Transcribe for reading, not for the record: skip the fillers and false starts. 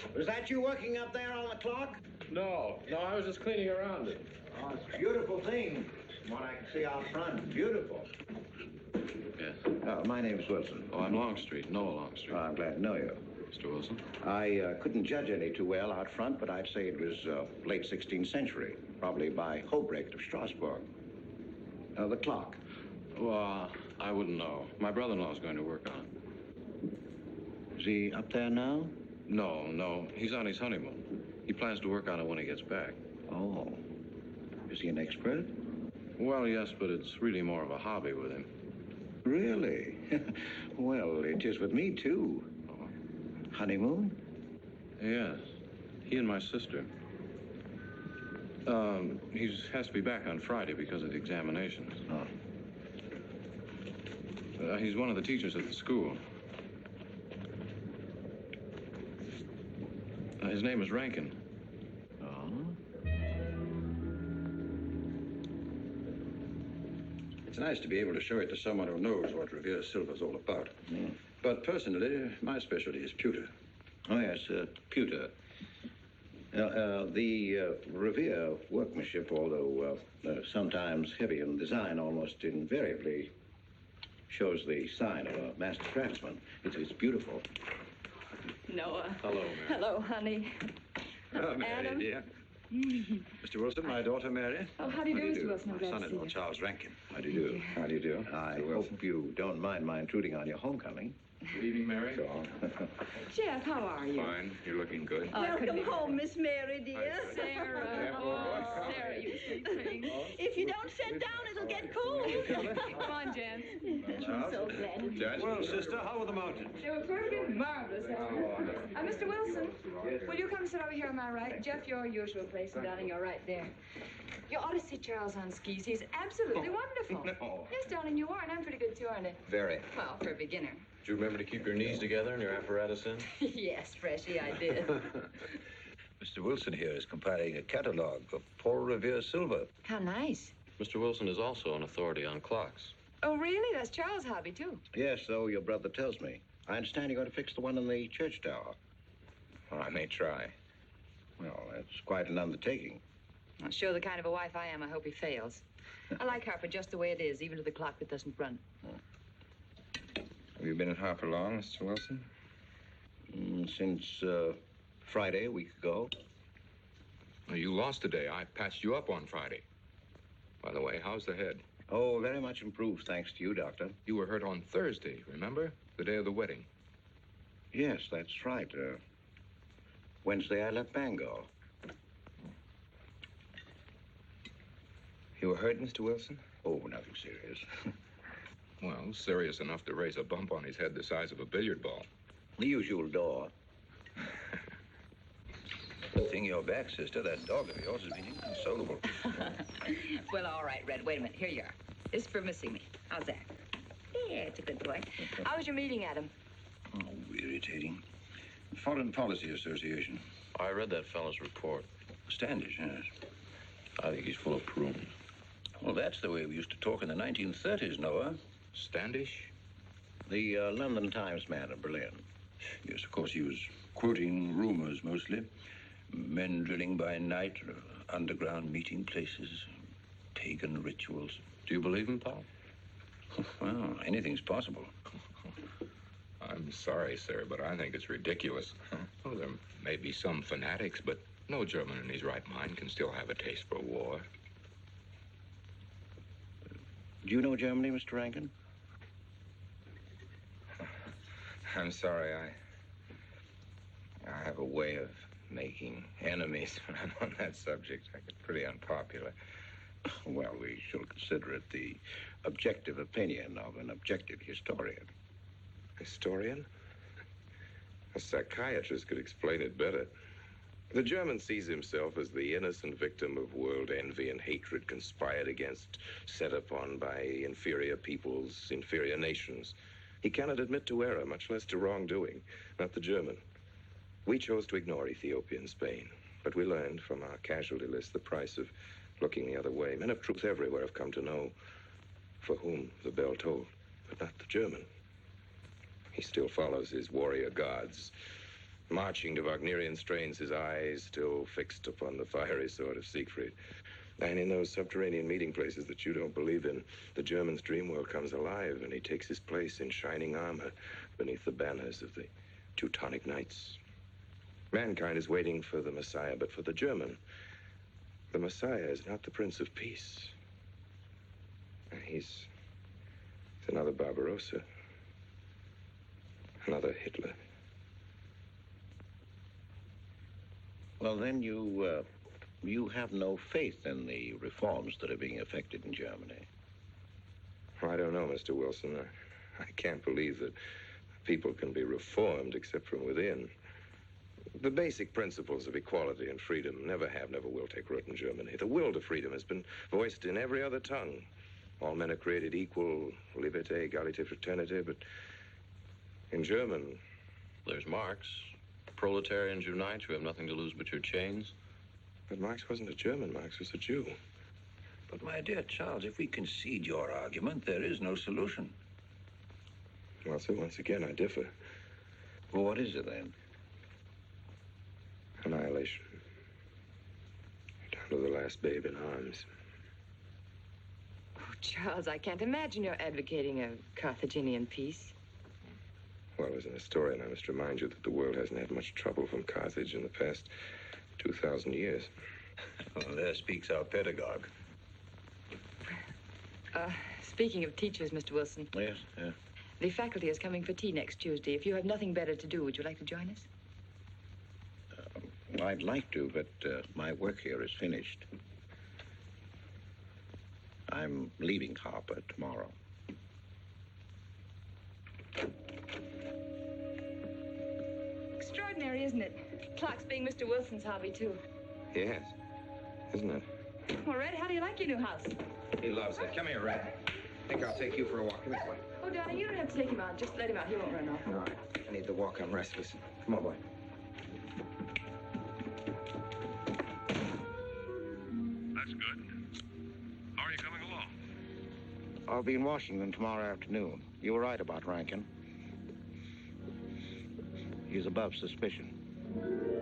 Was that you working up there on the clock? No, I was just cleaning around it. Oh, it's a beautiful thing. From what I can see out front, beautiful. Yes. My name's Wilson. Oh, I'm Longstreet, Noah Longstreet. I'm glad to know you. Mr. Wilson? I couldn't judge any too well out front, but I'd say it was late 16th century, probably by Hobrecht of Strasbourg. The clock. Well, I wouldn't know. My brother-in-law's going to work on it. Is he up there now? No. He's on his honeymoon. He plans to work on it when he gets back. Oh. Is he an expert? Well, yes, but it's really more of a hobby with him. Really? Well, it is with me, too. Oh. Honeymoon? Yes. He and my sister. He has to be back on Friday because of the examinations. Oh. He's one of the teachers at the school. His name is Rankin. Oh? It's nice to be able to show it to someone who knows what Revere Silver's all about. Mm. But personally, my specialty is pewter. Oh, yes, pewter. The Revere workmanship, although sometimes heavy in design, almost invariably shows the sign of a master craftsman. It's beautiful. Noah. Hello, Mary. Hello, honey. Oh, Mary, Adam. dear. Mr. Wilson, my daughter, Mary. Oh, how do you do, Mr. Wilson? I'm My glad to see son-in-law, you. Charles Rankin. How do you do? How do you do? I Mr. Wilson. hope you don't mind my intruding on your homecoming. Good evening, Mary. Jeff, how are you? Fine. You're looking good. Oh, I couldn't Welcome be home, Miss Mary, dear. Sarah. Oh, Sarah, you sweet thing. If you don't sit down, it'll get cold. Come on, Jan. I'm so glad to be Judge? Well, sister, how were the mountains? They were perfect, marvelous. Mr. Wilson, will you come sit over here on my right? Jeff, your usual place, and darling, you're right there. You ought to see Charles on skis. He's absolutely wonderful. No. Yes, darling, you are, and I'm pretty good too, aren't I? Very. Well, for a beginner. Do you remember to keep your knees together and your apparatus in? Yes, Freshy, I did. Mr. Wilson here is compiling a catalogue of Paul Revere Silver. How nice. Mr. Wilson is also an authority on clocks. Oh, really? That's Charles' hobby, too. Yes, so your brother tells me. I understand you're going to fix the one in the church tower. Well, I may try. Well, that's quite an undertaking. Well, sure, the kind of a wife I am, I hope he fails. I like Harper just the way it is, even to the clock that doesn't run. Have you been at Harper long, Mr. Wilson? Since Friday, a week ago. Well, you lost today. I patched you up on Friday. By the way, how's the head? Oh, very much improved, thanks to you, Doctor. You were hurt on Thursday, remember? The day of the wedding. Yes, that's right. Wednesday, I left Bangor. You were hurt, Mr. Wilson? Oh, nothing serious. Well, serious enough to raise a bump on his head the size of a billiard ball. The usual door. Good thing you're back, sister. That dog of yours has been inconsolable. Well, all right, Red. Wait a minute. Here you are. This is for missing me. How's that? Yeah, it's a good boy. How was your meeting, Adam? Oh, irritating. Foreign Policy Association. I read that fellow's report. Standish, yes. I think he's full of prunes. Well, that's the way we used to talk in the 1930s, Noah. Standish? The London Times man in Berlin. Yes, of course, he was quoting rumors mostly. Men drilling by night, underground meeting places, pagan rituals. Do you believe him, Paul? Well, anything's possible. I'm sorry, sir, but I think it's ridiculous. Oh, there may be some fanatics, but no German in his right mind can still have a taste for war. Do you know Germany, Mr. Rankin? I'm sorry, I have a way of making enemies when I'm on that subject. I get pretty unpopular. Well, we shall consider it the objective opinion of an objective historian. Historian? A psychiatrist could explain it better. The German sees himself as the innocent victim of world envy and hatred conspired against, set upon by inferior peoples, inferior nations. He cannot admit to error, much less to wrongdoing. Not the German. We chose to ignore Ethiopia and Spain, but we learned from our casualty list the price of looking the other way. Men of truth everywhere have come to know for whom the bell tolled, but not the German. He still follows his warrior gods, marching to Wagnerian strains, his eyes still fixed upon the fiery sword of Siegfried. And in those subterranean meeting places that you don't believe in, the German's dream world comes alive, and he takes his place in shining armor beneath the banners of the Teutonic Knights. Mankind is waiting for the Messiah, but for the German, the Messiah is not the Prince of Peace. He's another Barbarossa, another Hitler. Well, then you have no faith in the reforms that are being effected in Germany. I don't know, Mr. Wilson. I can't believe that people can be reformed except from within. The basic principles of equality and freedom never have, never will take root in Germany. The will to freedom has been voiced in every other tongue. All men are created equal, liberté, égalité, fraternité, but in German... There's Marx. Proletarians unite, you have nothing to lose but your chains. But Marx wasn't a German, Marx was a Jew. But, my dear Charles, if we concede your argument, there is no solution. Well, sir, once again, I differ. Well, what is it, then? Annihilation. Down to the last babe in arms. Oh, Charles, I can't imagine you're advocating a Carthaginian peace. Well, as an historian, I must remind you that the world hasn't had much trouble from Carthage in the past 2,000 years. Well, there speaks our pedagogue. Speaking of teachers, Mr. Wilson, Yes, yeah. the faculty is coming for tea next Tuesday. If you have nothing better to do, would you like to join us? Well, I'd like to, but my work here is finished. I'm leaving Harper tomorrow. Extraordinary, isn't it? Clocks being Mr. Wilson's hobby, too. Yes, isn't it? Well, Red, how do you like your new house? He loves it. Come here, Red. I think I'll take you for a walk. Come here, boy. Oh, darling, you don't have to take him out. Just let him out. He won't run off. All right. I need the walk. I'm restless. Come on, boy. That's good. How are you coming along? I'll be in Washington tomorrow afternoon. You were right about Rankin. He's above suspicion.